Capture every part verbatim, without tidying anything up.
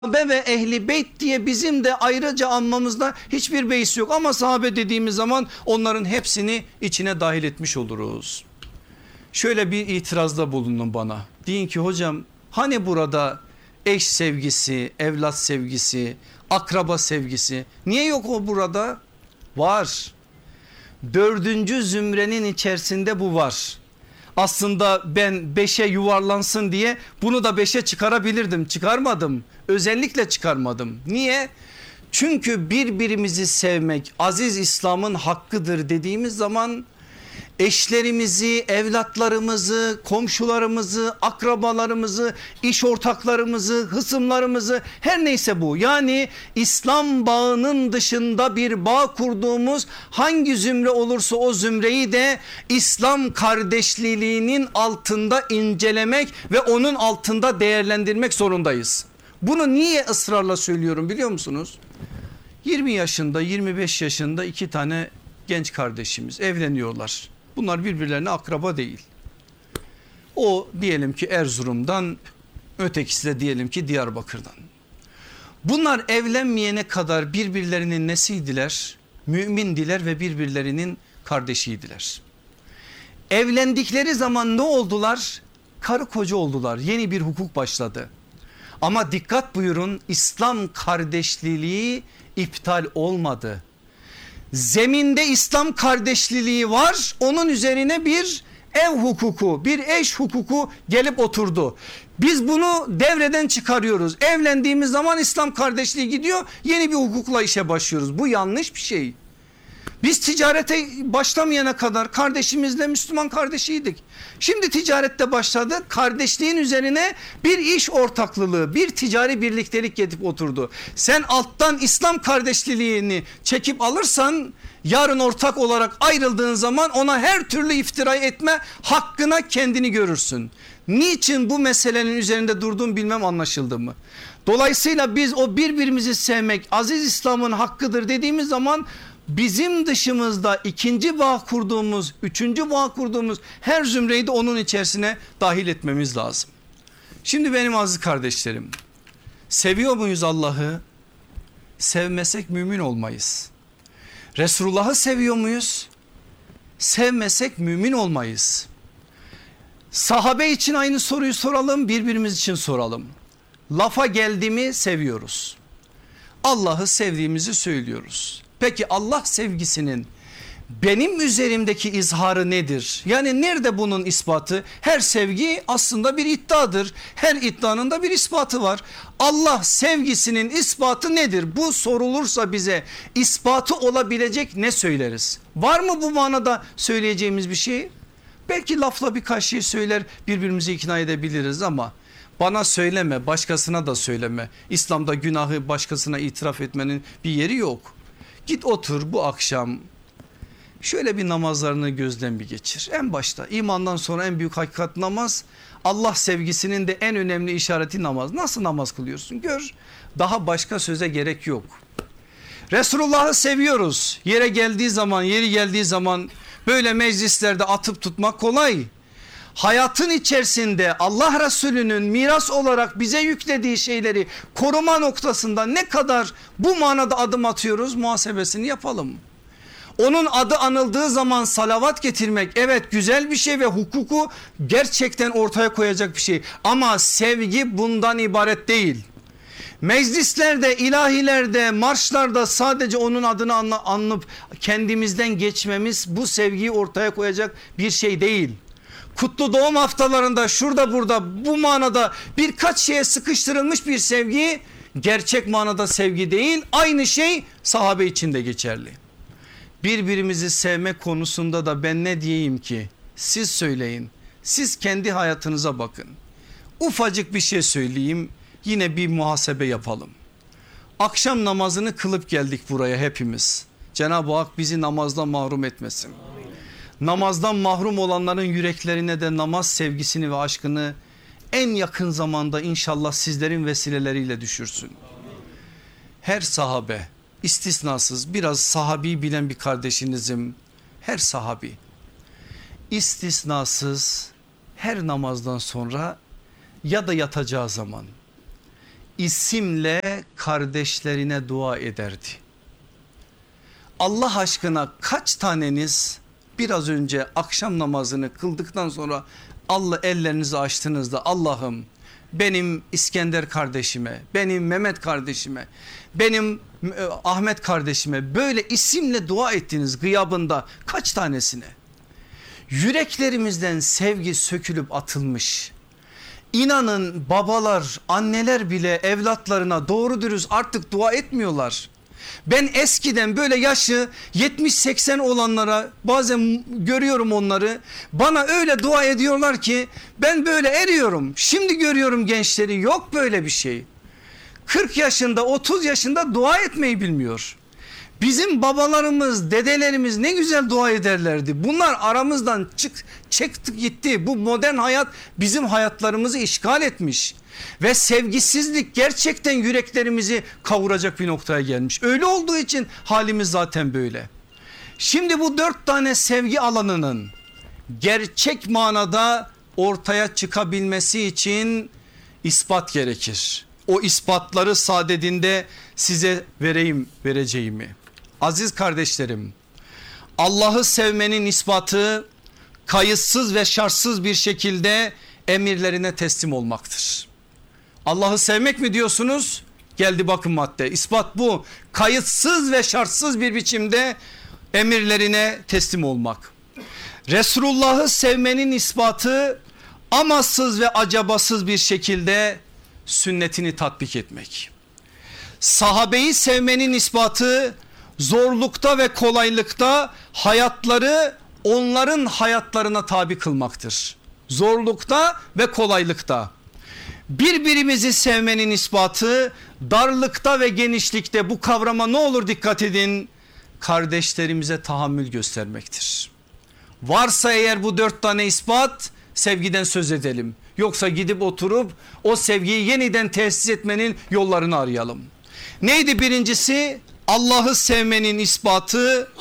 Sahabe ve ehli beyt diye bizim de ayrıca anmamızda hiçbir beis yok. Ama sahabe dediğimiz zaman onların hepsini içine dahil etmiş oluruz. Şöyle bir itirazda bulunun bana. Deyin ki hocam hani burada eş sevgisi, evlat sevgisi, akraba sevgisi, niye yok o burada? Var. Dördüncü zümrenin içerisinde bu var. Aslında ben beşe yuvarlansın diye bunu da beşe çıkarabilirdim. Çıkarmadım. Özellikle çıkarmadım. Niye? Çünkü birbirimizi sevmek aziz İslam'ın hakkıdır dediğimiz zaman eşlerimizi, evlatlarımızı, komşularımızı, akrabalarımızı, iş ortaklarımızı, hısımlarımızı, her neyse bu. Yani İslam bağının dışında bir bağ kurduğumuz hangi zümre olursa o zümreyi de İslam kardeşliğinin altında incelemek ve onun altında değerlendirmek zorundayız. Bunu niye ısrarla söylüyorum biliyor musunuz? yirmi yaşında, yirmi beş yaşında iki tane genç kardeşimiz evleniyorlar. Bunlar birbirlerine akraba değil. O diyelim ki Erzurum'dan, ötekisi de diyelim ki Diyarbakır'dan. Bunlar evlenmeyene kadar birbirlerinin nesiydiler? Mümindiler ve birbirlerinin kardeşiydiler. Evlendikleri zaman ne oldular? Karı koca oldular. Yeni bir hukuk başladı. Ama dikkat buyurun, İslam kardeşliği iptal olmadı. Zeminde İslam kardeşliği var, onun üzerine bir ev hukuku, bir eş hukuku gelip oturdu. Biz bunu devreden çıkarıyoruz. Evlendiğimiz zaman İslam kardeşliği gidiyor, yeni bir hukukla işe başlıyoruz. Bu yanlış bir şey. Biz ticarete başlamayana kadar kardeşimizle Müslüman kardeşiydik. Şimdi ticarette başladık, kardeşliğin üzerine bir iş ortaklığı, bir ticari birliktelik gelip oturdu. Sen alttan İslam kardeşliğini çekip alırsan yarın ortak olarak ayrıldığın zaman ona her türlü iftira etme hakkına kendini görürsün. Niçin bu meselenin üzerinde durduğum bilmem anlaşıldı mı? Dolayısıyla biz o birbirimizi sevmek aziz İslam'ın hakkıdır dediğimiz zaman bizim dışımızda ikinci bağ kurduğumuz, üçüncü bağ kurduğumuz her zümreyi de onun içerisine dahil etmemiz lazım. Şimdi benim aziz kardeşlerim, seviyor muyuz Allah'ı? Sevmesek mümin olmayız. Resulullah'ı seviyor muyuz? Sevmesek mümin olmayız. Sahabe için aynı soruyu soralım, birbirimiz için soralım. Lafa geldi mi seviyoruz. Allah'ı sevdiğimizi söylüyoruz. Peki Allah sevgisinin benim üzerimdeki izharı nedir? Yani nerede bunun ispatı? Her sevgi aslında bir iddiadır. Her iddianın da bir ispatı var. Allah sevgisinin ispatı nedir? Bu sorulursa bize ispatı olabilecek ne söyleriz? Var mı bu manada söyleyeceğimiz bir şey? Belki lafla birkaç şey söyler, birbirimizi ikna edebiliriz ama bana söyleme, başkasına da söyleme. İslam'da günahı başkasına itiraf etmenin bir yeri yok. Git otur bu akşam şöyle bir namazlarını gözden bir geçir. En başta imandan sonra en büyük hakikat namaz. Allah sevgisinin de en önemli işareti namaz. Nasıl namaz kılıyorsun gör, daha başka söze gerek yok. Resulullah'ı seviyoruz. Yere geldiği zaman, yeri geldiği zaman böyle meclislerde atıp tutmak kolay. Hayatın içerisinde Allah Resulü'nün miras olarak bize yüklediği şeyleri koruma noktasında ne kadar bu manada adım atıyoruz, muhasebesini yapalım. Onun adı anıldığı zaman salavat getirmek evet güzel bir şey ve hukuku gerçekten ortaya koyacak bir şey. Ama sevgi bundan ibaret değil. Meclislerde, ilahilerde, marşlarda sadece onun adını anıp kendimizden geçmemiz bu sevgiyi ortaya koyacak bir şey değil. Kutlu doğum haftalarında şurada burada bu manada birkaç şeye sıkıştırılmış bir sevgi gerçek manada sevgi değil. Aynı şey sahabe için de geçerli. Birbirimizi sevmek konusunda da ben ne diyeyim ki? Siz söyleyin. Siz kendi hayatınıza bakın. Ufacık bir şey söyleyeyim, yine bir muhasebe yapalım. Akşam namazını kılıp geldik buraya hepimiz. Cenab-ı Hak bizi namazdan mahrum etmesin. Namazdan mahrum olanların yüreklerine de namaz sevgisini ve aşkını en yakın zamanda inşallah sizlerin vesileleriyle düşürsün. Her sahabe istisnasız, biraz sahabi bilen bir kardeşinizim, her sahabi istisnasız her namazdan sonra ya da yatacağı zaman isimle kardeşlerine dua ederdi. Allah aşkına kaç taneniz biraz önce akşam namazını kıldıktan sonra Allah ellerinizi açtığınızda Allah'ım benim İskender kardeşime, benim Mehmet kardeşime, benim Ahmet kardeşime böyle isimle dua ettiğiniz gıyabında kaç tanesine? Yüreklerimizden sevgi sökülüp atılmış. İnanın babalar, anneler bile evlatlarına doğru dürüst artık dua etmiyorlar. Ben eskiden böyle yaşı yetmiş seksen olanlara bazen görüyorum onları, bana öyle dua ediyorlar ki ben böyle eriyorum. Şimdi görüyorum gençleri, yok böyle bir şey. kırk yaşında otuz yaşında dua etmeyi bilmiyor. Bizim babalarımız, dedelerimiz ne güzel dua ederlerdi. Bunlar aramızdan çık, çıktı gitti. Bu modern hayat bizim hayatlarımızı işgal etmiş. Ve sevgisizlik gerçekten yüreklerimizi kavuracak bir noktaya gelmiş. Öyle olduğu için halimiz zaten böyle. Şimdi bu dört tane sevgi alanının gerçek manada ortaya çıkabilmesi için ispat gerekir. O ispatları sadedinde size vereyim vereceğimi. Aziz kardeşlerim, Allah'ı sevmenin ispatı kayıtsız ve şartsız bir şekilde emirlerine teslim olmaktır. Allah'ı sevmek mi diyorsunuz? Geldi bakın madde. İspat bu. Kayıtsız ve şartsız bir biçimde emirlerine teslim olmak. Resulullah'ı sevmenin ispatı amaçsız ve acabasız bir şekilde sünnetini tatbik etmek. Sahabeyi sevmenin ispatı zorlukta ve kolaylıkta hayatları onların hayatlarına tabi kılmaktır. Zorlukta ve kolaylıkta. Birbirimizi sevmenin ispatı darlıkta ve genişlikte, bu kavrama ne olur dikkat edin, kardeşlerimize tahammül göstermektir. Varsa eğer bu dört tane ispat, sevgiden söz edelim. Yoksa gidip oturup o sevgiyi yeniden tesis etmenin yollarını arayalım. Neydi birincisi? Allah'ı sevmenin ispatı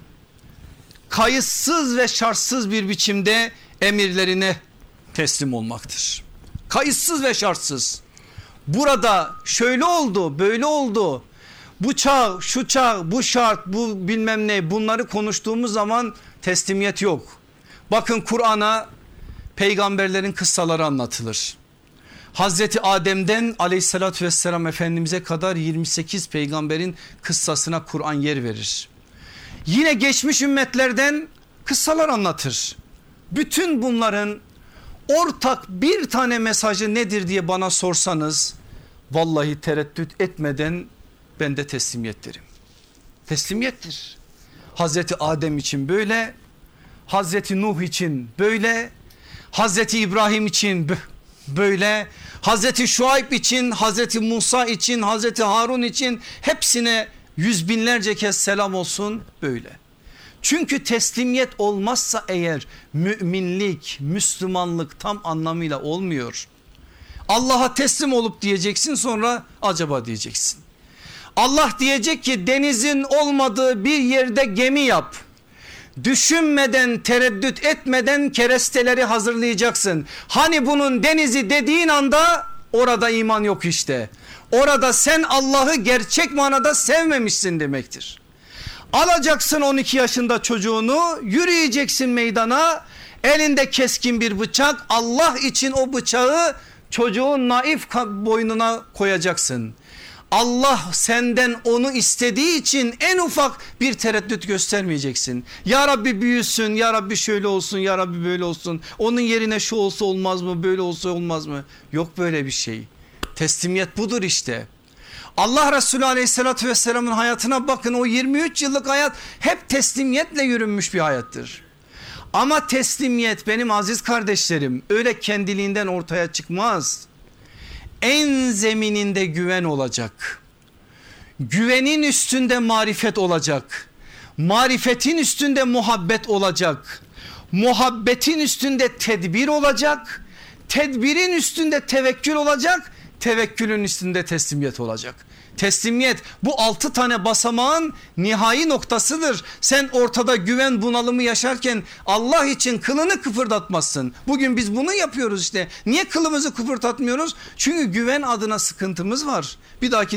kayıtsız ve şartsız bir biçimde emirlerine teslim olmaktır. Kayıtsız ve şartsız. Burada şöyle oldu, böyle oldu. Bu çağ, şu çağ, bu şart, bu bilmem ne, bunları konuştuğumuz zaman teslimiyet yok. Bakın Kur'an'a peygamberlerin kıssaları anlatılır. Hazreti Adem'den aleyhissalatü vesselam Efendimiz'e kadar yirmi sekiz peygamberin kıssasına Kur'an yer verir. Yine geçmiş ümmetlerden kıssalar anlatır. Bütün bunların ortak bir tane mesajı nedir diye bana sorsanız, vallahi tereddüt etmeden ben de teslimiyet derim. Teslimiyettir. Hazreti Adem için böyle, Hazreti Nuh için böyle, Hazreti İbrahim için böyle, Hazreti Şuayb için, Hazreti Musa için, Hazreti Harun için, hepsine yüz binlerce kez selam olsun böyle. Çünkü teslimiyet olmazsa eğer müminlik, Müslümanlık tam anlamıyla olmuyor. Allah'a teslim olup diyeceksin, sonra acaba diyeceksin. Allah diyecek ki denizin olmadığı bir yerde gemi yap. Düşünmeden, tereddüt etmeden keresteleri hazırlayacaksın. Hani bunun denizi dediğin anda orada iman yok işte. Orada sen Allah'ı gerçek manada sevmemişsin demektir. Alacaksın on iki yaşında çocuğunu, yürüyeceksin meydana, elinde keskin bir bıçak, Allah için o bıçağı çocuğun naif boynuna koyacaksın. Allah senden onu istediği için en ufak bir tereddüt göstermeyeceksin. Ya Rabbi büyüsün, ya Rabbi şöyle olsun, ya Rabbi böyle olsun, onun yerine şu olsa olmaz mı, böyle olsa olmaz mı? Yok böyle bir şey. Teslimiyet budur işte. Allah Resulü aleyhissalatü vesselamın hayatına bakın, o yirmi üç yıllık hayat hep teslimiyetle yürünmüş bir hayattır. Ama teslimiyet benim aziz kardeşlerim öyle kendiliğinden ortaya çıkmaz. En zemininde güven olacak. Güvenin üstünde marifet olacak. Marifetin üstünde muhabbet olacak. Muhabbetin üstünde tedbir olacak. Tedbirin üstünde tevekkül olacak. Tevekkülün üstünde teslimiyet olacak. Teslimiyet bu altı tane basamağın nihai noktasıdır. Sen ortada güven bunalımı yaşarken Allah için kılını kıpırdatmazsın. Bugün biz bunu yapıyoruz işte. Niye kılımızı kıpırdatmıyoruz? Çünkü güven adına sıkıntımız var. Bir dahaki